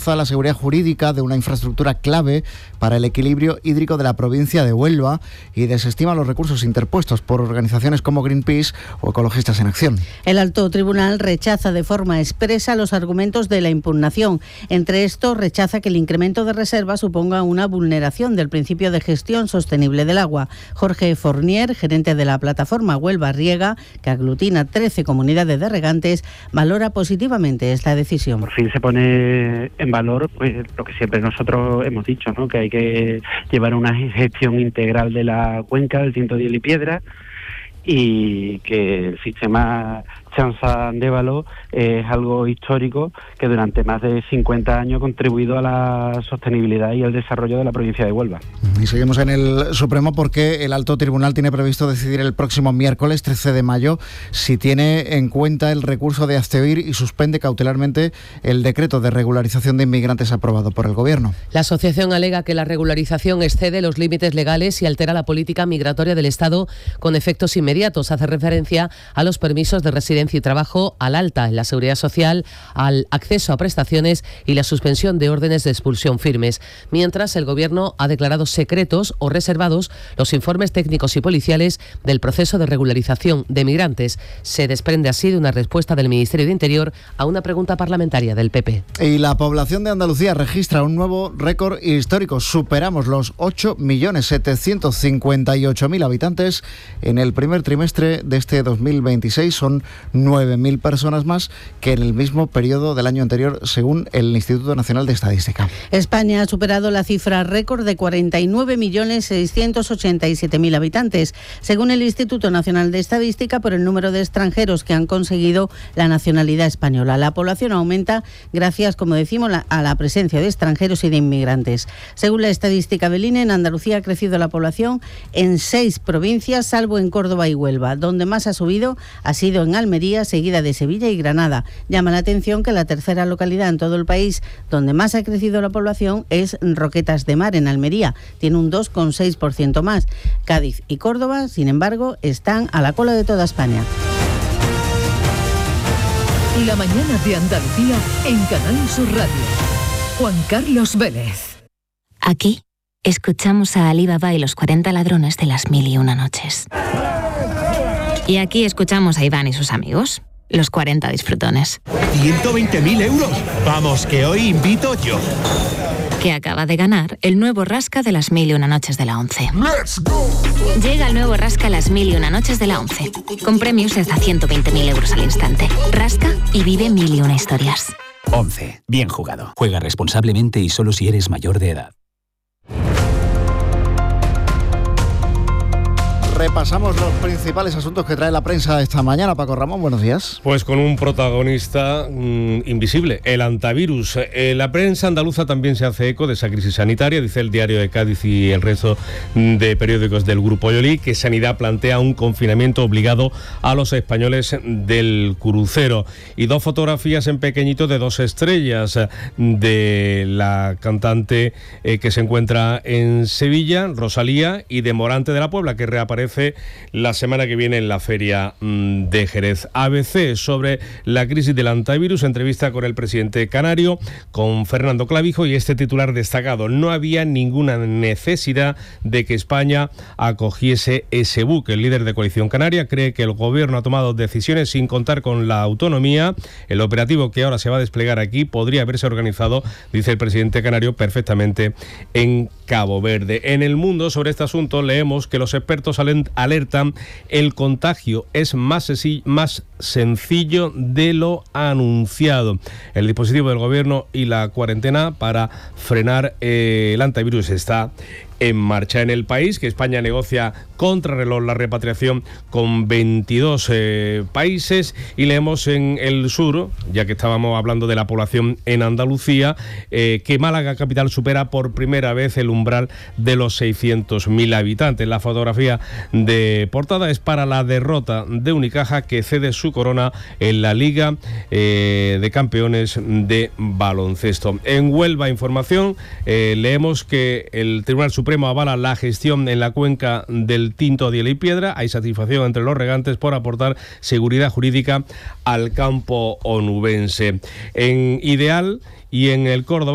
rechaza la seguridad jurídica de una infraestructura clave para el equilibrio hídrico de la provincia de Huelva y desestima los recursos interpuestos por organizaciones como Greenpeace o Ecologistas en Acción. El alto tribunal rechaza de forma expresa los argumentos de la impugnación. Entre estos, rechaza que el incremento de reservas suponga una vulneración del principio de gestión sostenible del agua. Jorge Fournier, gerente de la plataforma Huelva Riega, que aglutina 13 comunidades de regantes, valora positivamente esta decisión. Por fin se pone en valor pues lo que siempre nosotros hemos dicho, ¿no? Que hay que llevar una gestión integral de la cuenca del Tinto, Diel y Piedra, y que el sistema Chanza-Andévalo es algo histórico que durante más de 50 años ha contribuido a la sostenibilidad y al desarrollo de la provincia de Huelva. Y seguimos en el Supremo porque el alto tribunal tiene previsto decidir el próximo miércoles 13 de mayo si tiene en cuenta el recurso de Azteoir y suspende cautelarmente el decreto de regularización de inmigrantes aprobado por el Gobierno. La asociación alega que la regularización excede los límites legales y altera la política migratoria del Estado con efectos inmediatos. Hace referencia a los permisos de residencia y trabajo, al alta en la seguridad social, al acceso a prestaciones y la suspensión de órdenes de expulsión firmes. Mientras, el Gobierno ha declarado secretos o reservados los informes técnicos y policiales del proceso de regularización de migrantes. Se desprende así de una respuesta del Ministerio de Interior a una pregunta parlamentaria del PP. Y la población de Andalucía registra un nuevo récord histórico. Superamos los 8.758.000 habitantes en el primer trimestre de este 2026. Son 9.000 personas más que en el mismo periodo del año anterior, según el Instituto Nacional de Estadística. España ha superado la cifra récord de 49.687.000 habitantes, según el Instituto Nacional de Estadística, por el número de extranjeros que han conseguido la nacionalidad española. La población aumenta gracias, como decimos, a la presencia de extranjeros y de inmigrantes. Según la estadística del INE, en Andalucía ha crecido la población en 6 provincias, salvo en Córdoba y Huelva. Donde más ha subido ha sido en Almería, seguida de Sevilla y Granada. Llama la atención que la tercera localidad en todo el país donde más ha crecido la población es Roquetas de Mar, en Almería. Tiene un 2,6% más. Cádiz y Córdoba, sin embargo, están a la cola de toda España. La mañana de Andalucía en Canal Sur Radio. Juan Carlos Vélez. Aquí escuchamos a Ali Baba y los 40 ladrones de las 1001 noches. Y aquí escuchamos a Iván y sus amigos, los 40 disfrutones. ¡120.000 euros! Vamos, que hoy invito yo. Que acaba de ganar el nuevo Rasca de las 1001 noches de la 11. ¡Let's go! Llega el nuevo Rasca las 1001 noches de la 11, con premios de hasta 120.000 euros al instante. Rasca y vive 1001 historias. 11. Bien jugado. Juega responsablemente y solo si eres mayor de edad. Repasamos los principales asuntos que trae la prensa esta mañana. Paco Ramón, buenos días. Pues con un protagonista invisible, el antivirus. La prensa andaluza también se hace eco de esa crisis sanitaria, dice el Diario de Cádiz y el resto de periódicos del Grupo Yoli, que Sanidad plantea un confinamiento obligado a los españoles del crucero. Y 2 fotografías en pequeñito de 2 estrellas de la cantante que se encuentra en Sevilla, Rosalía, y de Morante de la Puebla, que reaparece la semana que viene en la Feria de Jerez. ABC sobre la crisis del antivirus, entrevista con el presidente canario, con Fernando Clavijo, y este titular destacado: no había ninguna necesidad de que España acogiese ese buque. El líder de Coalición Canaria cree que el gobierno ha tomado decisiones sin contar con la autonomía. El operativo que ahora se va a desplegar aquí podría haberse organizado, dice el presidente canario, perfectamente en Cabo Verde. En El Mundo, sobre este asunto, leemos que los expertos alertan: el contagio es más sencillo de lo anunciado. El dispositivo del gobierno y la cuarentena para frenar el antivirus está en marcha. En El País, que España negocia contrarreloj la repatriación con 22 países, y leemos en El Sur, ya que estábamos hablando de la población en Andalucía, que Málaga capital supera por primera vez el umbral de los 600.000 habitantes. La fotografía de portada es para la derrota de Unicaja, que cede su corona en la Liga de Campeones de baloncesto. En Huelva Información leemos que el Tribunal Supremo avala la gestión en la cuenca del Tinto, Diel y Piedra. Hay satisfacción entre los regantes por aportar seguridad jurídica al campo onubense. En Ideal y en el Córdoba